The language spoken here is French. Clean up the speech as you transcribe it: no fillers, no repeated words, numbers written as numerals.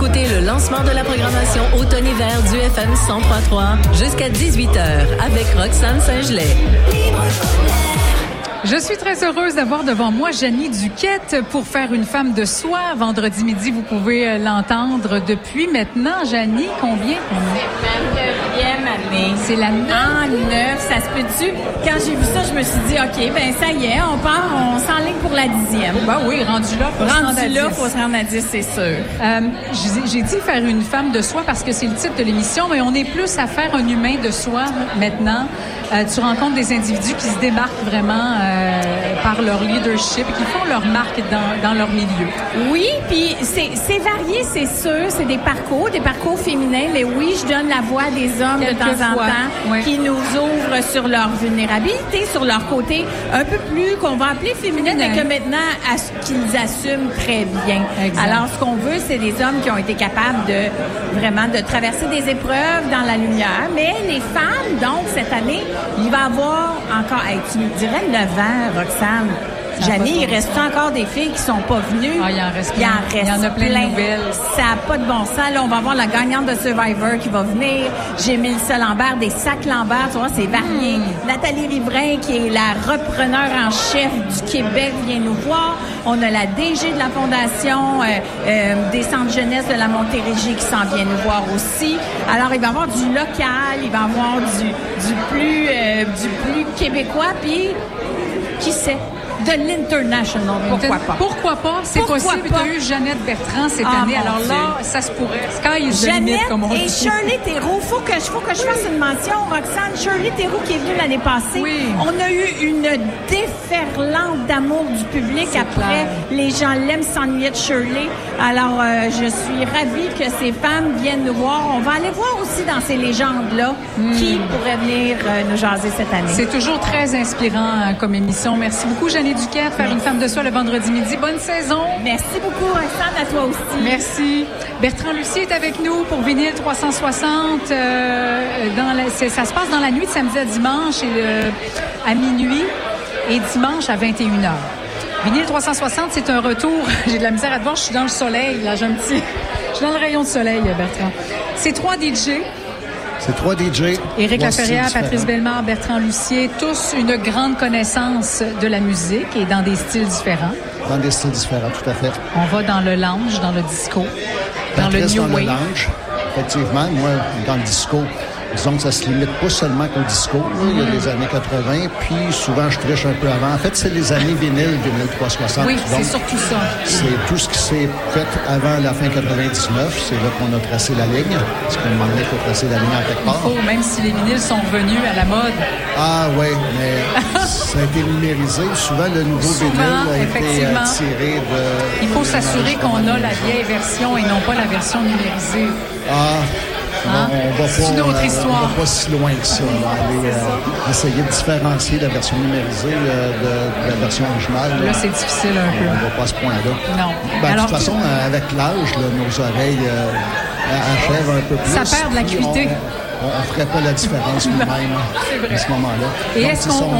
écoutez le lancement de la programmation automne-hiver du FM 103.3 jusqu'à 18h avec Roxane Saint-Gelais. Je suis très heureuse d'avoir devant moi Janie Duquette pour faire une femme de soi. Vendredi midi, vous pouvez l'entendre depuis maintenant. Janie, combien? C'est ma 9e année. C'est la 9? En 9, ça se peut-tu? Quand j'ai vu ça, je me suis dit, OK, ben ça y est, on s'enligne pour la 10e. Ben oui, rendu là, faut se rendre à 10, c'est sûr. J'ai dit faire une femme de soi parce que c'est le titre de l'émission, mais on est plus à faire un humain de soi maintenant. Tu rencontres des individus qui se démarquent vraiment par leur leadership et qui font leur marque dans leur milieu. Oui, puis c'est varié, c'est sûr. C'est des parcours féminins, mais oui, je donne la voix à des hommes de temps en temps qui nous ouvrent sur leur vulnérabilité, sur leur côté un peu plus, qu'on va appeler féminin, mais que maintenant, qu'ils assument très bien. Exact. Alors, ce qu'on veut, c'est des hommes qui ont été capables de traverser des épreuves dans la lumière. Mais les femmes, donc, cette année, il va y avoir encore, tu me dirais 9 ans, Roxane. Janie, il reste encore des filles qui sont pas venues. Ah, il en reste Il y en a plein de nouvelles. Ça n'a pas de bon sens. Là, on va avoir la gagnante de Survivor qui va venir. J'ai Mélissa Lambert, des sacs Lambert, tu vois, c'est varié. Nathalie Riverain, qui est la repreneur en chef du Québec, vient nous voir. On a la DG de la Fondation des centres jeunesse de la Montérégie qui s'en vient nous voir aussi. Alors, il va y avoir du local, il va y avoir du plus québécois, puis qui sait? De l'international, pourquoi pas? Pourquoi pas? C'est possible. Tu as eu Jeannette Bertrand cette année. Alors là, ça se pourrait. Sky is the limit, comme on dit. Et Shirley Théroux, faut que je fasse une mention, Roxane. Shirley Théroux qui est venue l'année passée. Oui. On a eu une déferlante d'amour du public. Après, les gens l'aiment, s'ennuyer de Shirley. Alors, je suis ravie que ces femmes viennent nous voir. On va aller voir aussi dans ces légendes-là qui pourraient venir nous jaser cette année. C'est toujours très inspirant comme émission. Merci beaucoup, Janie Duquette, faire une femme de soi le vendredi midi. Bonne saison. Merci beaucoup, Roxane, à toi aussi. Merci. Bertrand Lucier est avec nous pour Vinyl 360. Ça se passe dans la nuit de samedi à dimanche à minuit et dimanche à 21h. Vinyl 360, c'est un retour. J'ai de la misère à te voir, je suis dans le soleil. Là, je suis dans le rayon de soleil, Bertrand. C'est 3 DJ. C'est 3 DJ. Éric Laferrière, Patrice Bellemare, Bertrand Lucier, tous une grande connaissance de la musique et dans des styles différents. Dans des styles différents, tout à fait. On va dans le lounge, dans le disco, dans le new wave. Le lounge, effectivement. Moi, dans le disco, disons que ça se limite pas seulement qu'au disco. Il y a les années 80, puis souvent je triche un peu avant. En fait, c'est les années vinyle 360. Oui, donc, c'est surtout ça. C'est tout ce qui s'est fait avant la fin 99. C'est là qu'on a tracé la ligne. Parce qu'à un moment donné, il faut tracer la ligne en quelque part. Il faut, même si les vinyles sont revenus à la mode. Ah oui, mais ça a été numérisé. Souvent, le nouveau vinyle a été tiré de... Il faut s'assurer qu'on a la vieille version et non pas la version numérisée. C'est une autre histoire. On va pas si loin que ça. Essayer de différencier la version numérisée de la version originale. Là, c'est difficile un peu. On va pas à ce point-là. Non. Alors, de toute façon, avec l'âge, nos oreilles achèvent un peu plus. Ça perd de l'acuité. On ne ferait pas la différence nous-mêmes à ce moment-là. Et donc, est-ce qu'on